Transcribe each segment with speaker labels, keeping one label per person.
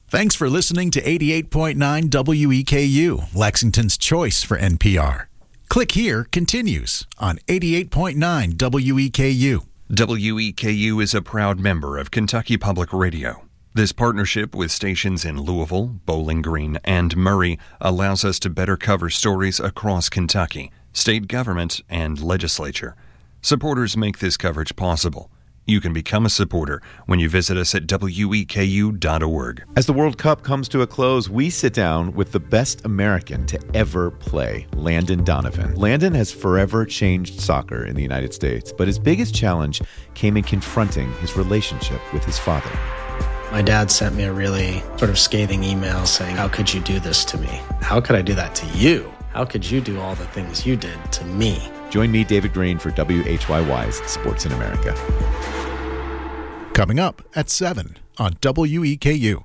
Speaker 1: Thanks for listening to 88.9 WEKU, Lexington's choice for NPR. Click Here continues on 88.9 WEKU.
Speaker 2: WEKU is a proud member of Kentucky Public Radio. This partnership with stations in Louisville, Bowling Green, and Murray allows us to better cover stories across Kentucky, state government, and legislature. Supporters make this coverage possible. You can become a supporter when you visit us at weku.org.
Speaker 3: As the World Cup comes to a close, we sit down with the best American to ever play, Landon Donovan. Landon has forever changed soccer in the United States, but his biggest challenge came in confronting his relationship with his father.
Speaker 4: My dad sent me a really sort of scathing email saying, "How could you do this to me? How could I do that to you? How could you do all the things you did to me?"
Speaker 3: Join me, David Green, for WHYY's Sports in America.
Speaker 1: Coming up at 7 on WEKU.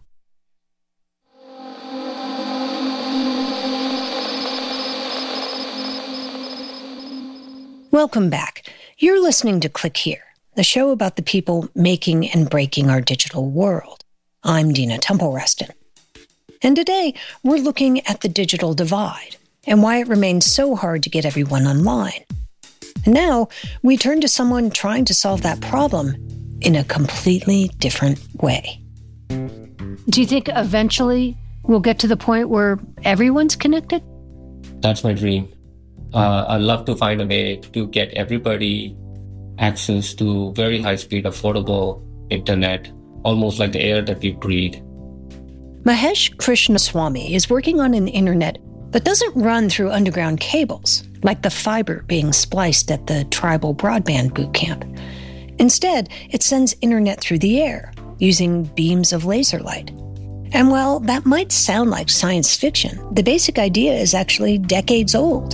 Speaker 5: Welcome back. You're listening to Click Here, the show about the people making and breaking our digital world. I'm Dina Temple-Reston. And today, we're looking at the digital divide and why it remains so hard to get everyone online. And now, we turn to someone trying to solve that problem in a completely different way.
Speaker 6: Do you think eventually we'll get to the point where everyone's connected?
Speaker 7: That's my dream. I'd love to find a way to get everybody access to very high-speed, affordable internet, almost like the air that we breathe.
Speaker 5: Mahesh Krishnaswamy is working on an internet that doesn't run through underground cables, like the fiber being spliced at the tribal broadband boot camp. Instead, it sends internet through the air, using beams of laser light. And while that might sound like science fiction, the basic idea is actually decades old.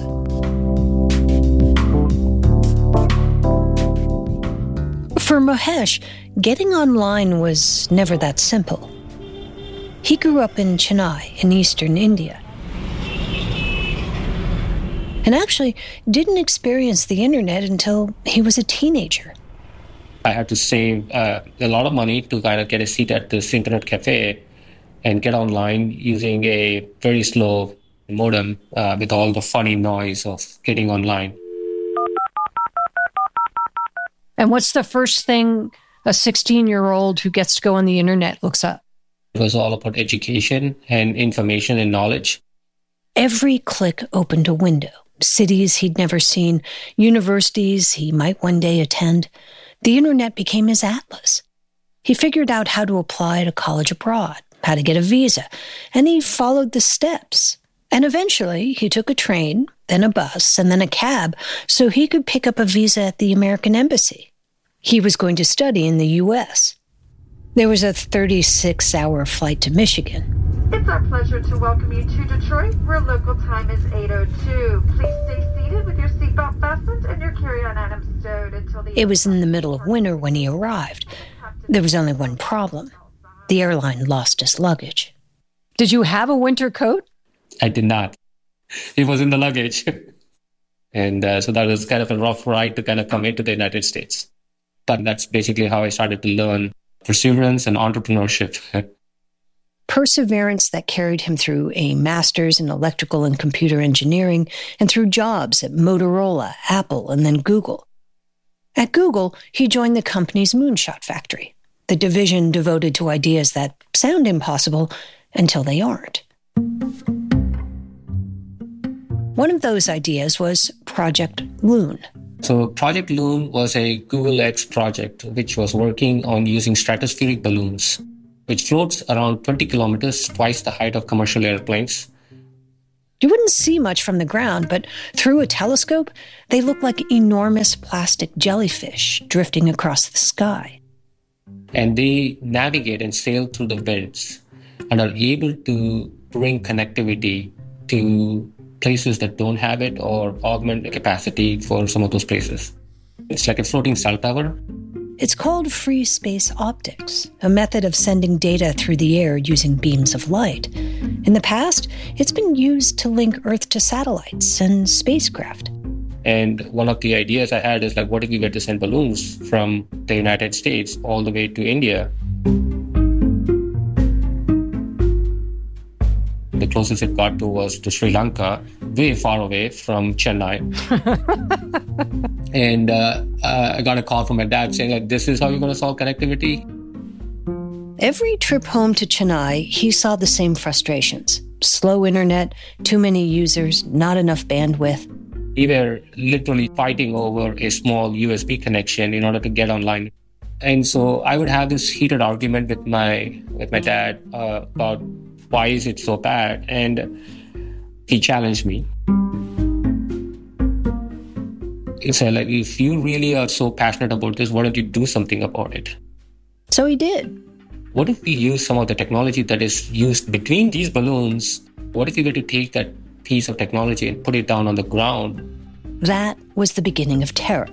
Speaker 5: For Mahesh, getting online was never that simple. He grew up in Chennai in eastern India, and actually didn't experience the internet until he was a teenager.
Speaker 7: I had to save a lot of money to kind of get a seat at this internet cafe and get online using a very slow modem with all the funny noise of getting online.
Speaker 6: And what's the first thing a 16-year-old who gets to go on the internet looks up?
Speaker 7: It was all about education and information and knowledge.
Speaker 5: Every click opened a window. Cities he'd never seen, universities he might one day attend. The internet became his atlas. He figured out how to apply to college abroad, how to get a visa, and he followed the steps. And eventually, he took a train, then a bus, and then a cab so he could pick up a visa at the American Embassy. He was going to study in the U.S. There was a 36-hour flight to Michigan.
Speaker 8: It's our pleasure to welcome you to Detroit, where local time is 8:02. Please stay seated with your seatbelt fastened and your carry-on items stowed until the...
Speaker 5: It was in the middle of winter when he arrived. There was only one problem. The airline lost his luggage.
Speaker 6: Did you have a winter coat?
Speaker 7: I did not. It was in the luggage. And so that was kind of a rough ride to kind of come into the United States. But that's basically how I started to learn perseverance and entrepreneurship.
Speaker 5: Perseverance that carried him through a master's in electrical and computer engineering and through jobs at Motorola, Apple, and then Google. At Google, he joined the company's Moonshot Factory, the division devoted to ideas that sound impossible until they aren't. One of those ideas was Project Loon.
Speaker 7: So Project Loon was a Google X project which was working on using stratospheric balloons, which floats around 20 kilometers, twice the height of commercial airplanes.
Speaker 5: You wouldn't see much from the ground, but through a telescope, they look like enormous plastic jellyfish drifting across the sky.
Speaker 7: And they navigate and sail through the winds and are able to bring connectivity to places that don't have it or augment the capacity for some of those places. It's like a floating cell tower.
Speaker 5: It's called free space optics, a method of sending data through the air using beams of light. In the past, it's been used to link Earth to satellites and spacecraft.
Speaker 7: And one of the ideas I had is like, what if we were to send balloons from the United States all the way to India? closest it got to was to Sri Lanka, way far away from Chennai. And I got a call from my dad saying, like, this is how you're going to solve connectivity?
Speaker 5: Every trip home to Chennai, he saw the same frustrations. Slow internet, too many users, not enough bandwidth.
Speaker 7: We were literally fighting over a small USB connection in order to get online. And so I would have this heated argument with my dad about why is it so bad? And he challenged me. He said, like, if you really are so passionate about this, why don't you do something about it?
Speaker 5: So he did.
Speaker 7: What if we use some of the technology that is used between these balloons? What if we were to take that piece of technology and put it down on the ground?
Speaker 5: That was the beginning of Terra.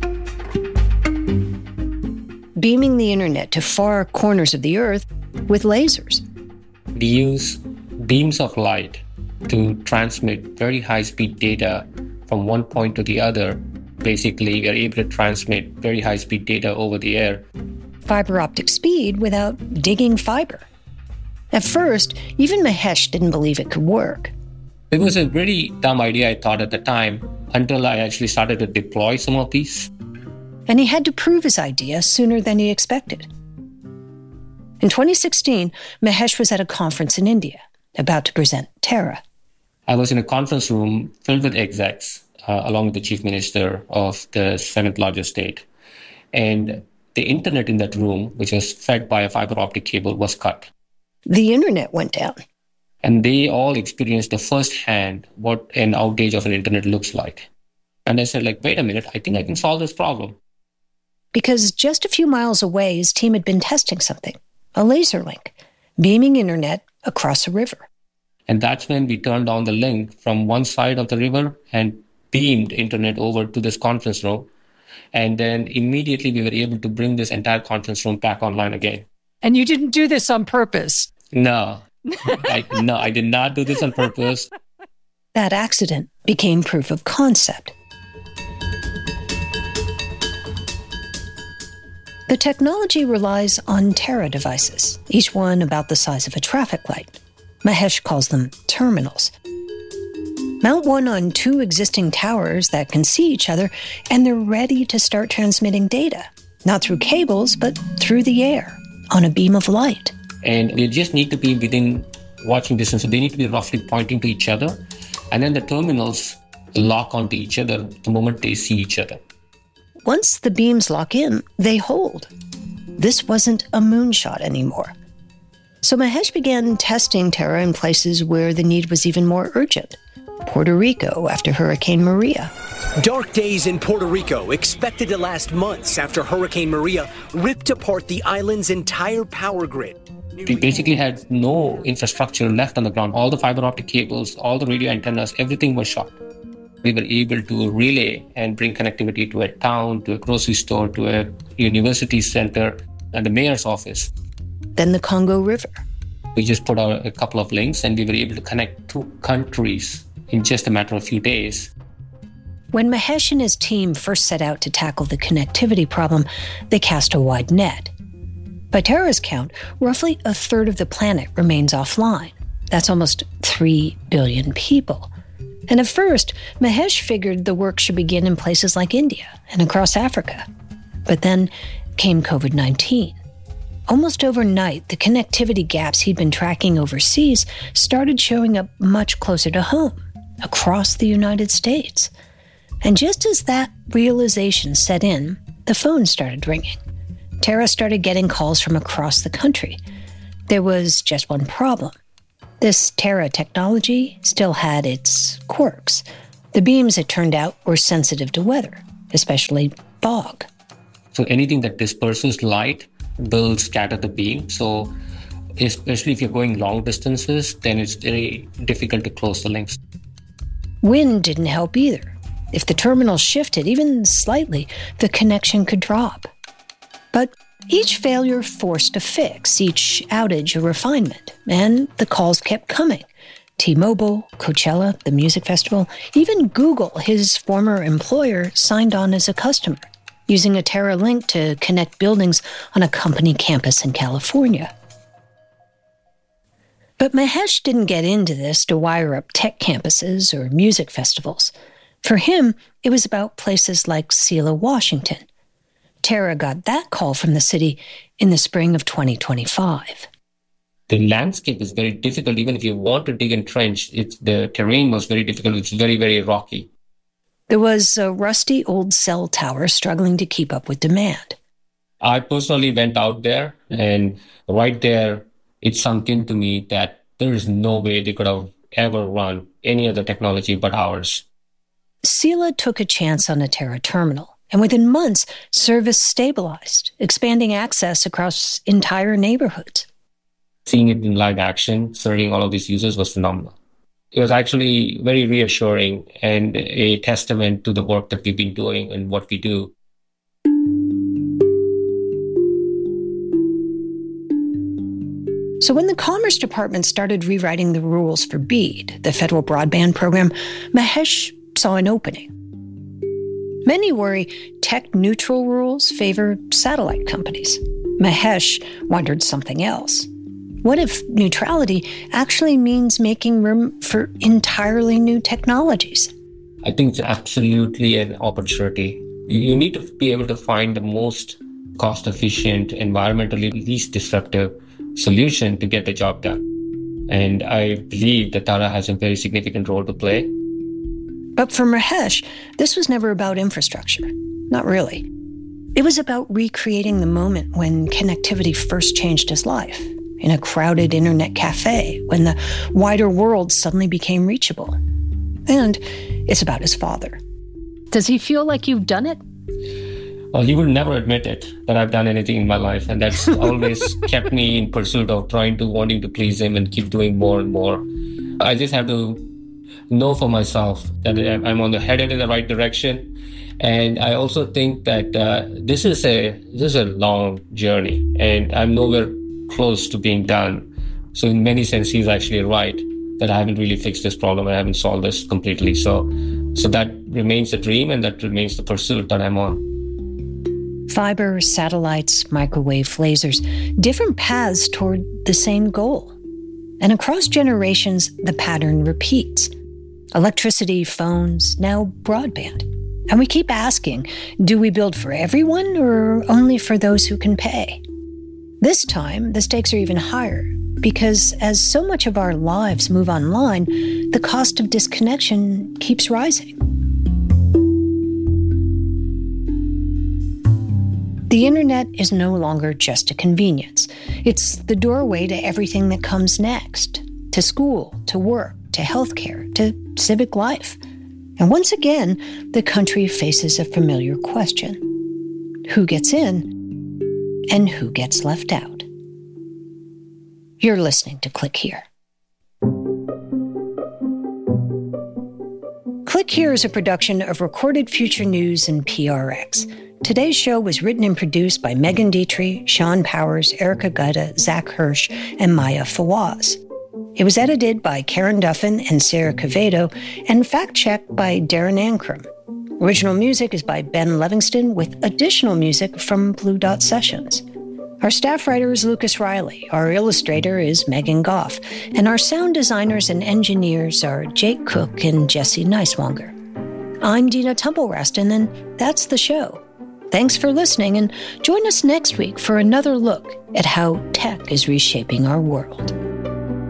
Speaker 5: Beaming the internet to far corners of the Earth with lasers.
Speaker 7: We use beams of light to transmit very high-speed data from one point to the other. Basically, we are able to transmit very high-speed data over the air.
Speaker 5: Fiber optic speed without digging fiber. At first, even Mahesh didn't believe it could work.
Speaker 7: It was a really dumb idea, I thought, at the time, until I actually started to deploy some of these.
Speaker 5: And he had to prove his idea sooner than he expected. In 2016, Mahesh was at a conference in India, about to present Terra.
Speaker 7: I was in a conference room filled with execs, along with the chief minister of the seventh largest state. And the internet in that room, which was fed by a fiber optic cable, was cut.
Speaker 5: The internet went down.
Speaker 7: And they all experienced the firsthand what an outage of an internet looks like. And I said, like, wait a minute, I think I can solve this problem.
Speaker 5: Because just a few miles away, his team had been testing something, a laser link, beaming internet across a river.
Speaker 7: And that's when we turned on the link from one side of the river and beamed internet over to this conference room. And then immediately we were able to bring this entire conference room back online again.
Speaker 6: And you didn't do this on purpose?
Speaker 7: No. I did not do this on purpose.
Speaker 5: That accident became proof of concept. The technology relies on Terra devices, each one about the size of a traffic light. Mahesh calls them terminals. Mount one on two existing towers that can see each other, and they're ready to start transmitting data. Not through cables, but through the air, on a beam of light.
Speaker 7: And they just need to be within watching distance. So they need to be roughly pointing to each other. And then the terminals lock onto each other the moment they see each other.
Speaker 5: Once the beams lock in, they hold. This wasn't a moonshot anymore. So Mahesh began testing Terra in places where the need was even more urgent. Puerto Rico after Hurricane Maria.
Speaker 9: Dark days in Puerto Rico, expected to last months after Hurricane Maria ripped apart the island's entire power grid.
Speaker 7: We basically had no infrastructure left on the ground. All the fiber optic cables, all the radio antennas, everything was shot. We were able to relay and bring connectivity to a town, to a grocery store, to a university center, and the mayor's office.
Speaker 5: Then the Congo River.
Speaker 7: We just put out a couple of links and we were able to connect two countries in just a matter of a few days.
Speaker 5: When Mahesh and his team first set out to tackle the connectivity problem, they cast a wide net. By Terra's count, roughly a third of the planet remains offline. That's almost 3 billion people. And at first, Mahesh figured the work should begin in places like India and across Africa. But then came COVID-19. Almost overnight, the connectivity gaps he'd been tracking overseas started showing up much closer to home, across the United States. And just as that realization set in, the phone started ringing. Terra started getting calls from across the country. There was just one problem. This Terra technology still had its quirks. The beams, it turned out, were sensitive to weather, especially fog.
Speaker 7: So anything that disperses light will scatter the beam. So especially if you're going long distances, then it's very difficult to close the links.
Speaker 5: Wind didn't help either. If the terminal shifted even slightly, the connection could drop. But each failure forced a fix, each outage a refinement, and the calls kept coming. T-Mobile, Coachella, the music festival, even Google, his former employer, signed on as a customer, using a Terra link to connect buildings on a company campus in California. But Mahesh didn't get into this to wire up tech campuses or music festivals. For him, it was about places like Selah, Washington. Tara got that call from the city in the spring of 2025.
Speaker 7: The landscape is very difficult. Even if you want to dig a trench, the terrain was very difficult. It's very, very rocky.
Speaker 5: There was a rusty old cell tower struggling to keep up with demand.
Speaker 7: I personally went out there, and right there, it sunk into me that there is no way they could have ever run any other technology but ours.
Speaker 5: Selah took a chance on a Tara terminal, and within months, service stabilized, expanding access across entire neighborhoods.
Speaker 7: Seeing it in live action, serving all of these users was phenomenal. It was actually very reassuring and a testament to the work that we've been doing and what we do.
Speaker 5: So when the Commerce Department started rewriting the rules for BEAD, the federal broadband program, Mahesh saw an opening. Many worry tech-neutral rules favor satellite companies. Mahesh wondered something else. What if neutrality actually means making room for entirely new technologies?
Speaker 7: I think it's absolutely an opportunity. You need to be able to find the most cost-efficient, environmentally least disruptive solution to get the job done. And I believe that Tara has a very significant role to play.
Speaker 5: But for Mahesh, this was never about infrastructure. Not really. It was about recreating the moment when connectivity first changed his life, in a crowded internet cafe, when the wider world suddenly became reachable. And it's about his father.
Speaker 6: Does he feel like you've done it?
Speaker 7: Well, he would never admit it, that I've done anything in my life. And that's always kept me in pursuit of wanting to please him and keep doing more and more. I just have to know for myself that I'm headed in the right direction. And I also think that this is a long journey, and I'm nowhere close to being done. So in many sense, he's actually right that I haven't really fixed this problem. I haven't solved this completely. So that remains a dream, and that remains the pursuit that I'm on.
Speaker 5: Fiber, satellites, microwave lasers, different paths toward the same goal. And across generations, the pattern repeats. Electricity, phones, now broadband. And we keep asking, do we build for everyone or only for those who can pay? This time, the stakes are even higher because as so much of our lives move online, the cost of disconnection keeps rising. The internet is no longer just a convenience. It's the doorway to everything that comes next, to school, to work, to healthcare, to civic life. And once again, the country faces a familiar question. Who gets in and who gets left out? You're listening to Click Here. Click Here is a production of Recorded Future News and PRX. Today's show was written and produced by Megan Dietrich, Sean Powers, Erica Gutta, Zach Hirsch, and Maya Fawaz. It was edited by Karen Duffin and Sarah Quevedo and fact-checked by Darren Ankrum. Original music is by Ben Livingston with additional music from Blue Dot Sessions. Our staff writer is Lucas Riley, our illustrator is Megan Goff, and our sound designers and engineers are Jake Cook and Jesse Neiswanger. I'm Dina Tumble-Raston, and that's the show. Thanks for listening, and join us next week for another look at how tech is reshaping our world.